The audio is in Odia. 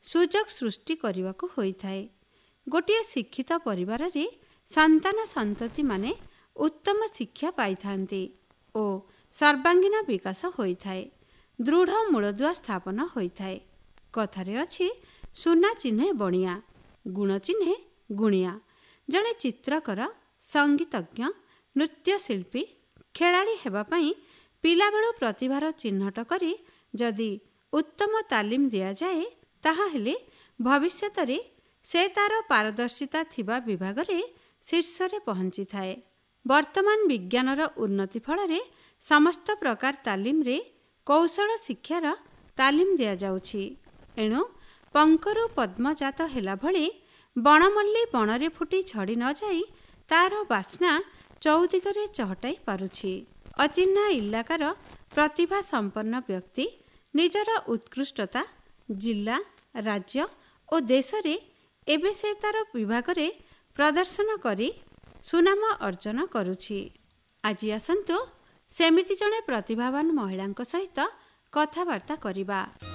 ସୁଯୋଗ ସୃଷ୍ଟି କରିବାକୁ ହୋଇଥାଏ। ଗୋଟିଏ ଶିକ୍ଷିତ ପରିବାରରେ ସନ୍ତାନ ସନ୍ତତିମାନେ ଉତ୍ତମ ଶିକ୍ଷା ପାଇଥାନ୍ତି ଓ ସର୍ବାଙ୍ଗୀନ ବିକାଶ ହୋଇଥାଏ। ଦୃଢ଼ ମୂଳଦୁଆ ସ୍ଥାପନ ହୋଇଥାଏ। କଥାରେ ଅଛି, ସୁନା ଚିହ୍ନେ ବଣିଆ, ଗୁଣ ଚିହ୍ନେ ଗୁଣିଆ। ଜଣେ ଚିତ୍ରକର, ସଙ୍ଗୀତଜ୍ଞ, ନୃତ୍ୟଶିଳ୍ପୀ, ଖେଳାଳି ହେବା ପାଇଁ ପିଲାବେଳୁ ପ୍ରତିଭାର ଚିହ୍ନଟ କରି ଯଦି ଉତ୍ତମ ତାଲିମ ଦିଆଯାଏ, ତାହାହେଲେ ଭବିଷ୍ୟତରେ ସେ ତା'ର ପାରଦର୍ଶିତା ଥିବା ବିଭାଗରେ ଶୀର୍ଷରେ ପହଞ୍ଚିଥାଏ। ବର୍ତ୍ତମାନ ବିଜ୍ଞାନର ଉନ୍ନତି ଫଳରେ ସମସ୍ତ ପ୍ରକାର ତାଲିମରେ କୌଶଳ ଶିକ୍ଷାର ତାଲିମ ଦିଆଯାଉଛି। ଏଣୁ ପଙ୍କରୁ ପଦ୍ମଜାତ ହେଲା ଭଳି ବଣମଲ୍ଲୀ ବଣରେ ଫୁଟି ଝଡ଼ି ନ ଯାଇ ତା'ର ବାସ୍ନା ଚଉଦିଗରେ ଚହଟାଇ ପାରୁଛି। ଅଚିହ୍ନା ଇଲାକାର ପ୍ରତିଭା ସମ୍ପନ୍ନ ବ୍ୟକ୍ତି ନିଜର ଉତ୍କୃଷ୍ଟତା ଜିଲ୍ଲା, ରାଜ୍ୟ ଓ ଦେଶରେ ଏବେ ସେ ତା'ର ବିଭାଗରେ ପ୍ରଦର୍ଶନ କରି ସୁନାମ ଅର୍ଜନ କରୁଛି। ଆଜି ଆସନ୍ତୁ ସେମିତି ଜଣେ ପ୍ରତିଭାବାନ ମହିଳାଙ୍କ ସହିତ କଥାବାର୍ତ୍ତା କରିବା।